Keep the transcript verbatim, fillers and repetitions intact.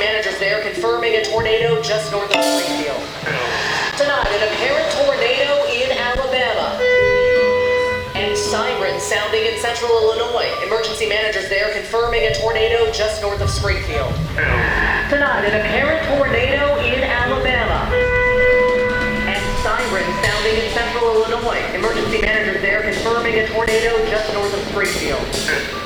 managers there confirming a tornado just north of Springfield. Tonight, an apparent tornado in Alabama. And sirens sounding in central Illinois. Emergency managers there confirming a tornado just north of Springfield. Tonight, an apparent tornado in Alabama. And sirens sounding in central Illinois. Emergency managers there confirming a tornado just north of Springfield.